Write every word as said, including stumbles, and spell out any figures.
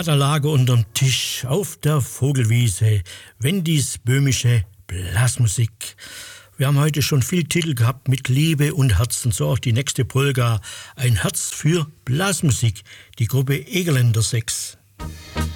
Kaderlager unterm Tisch auf der Vogelwiese, Wendys böhmische Blasmusik. Wir haben heute schon viel Titel gehabt mit Liebe und Herzen, so auch die nächste Polka, ein Herz für Blasmusik, die Gruppe Egerländer sechs.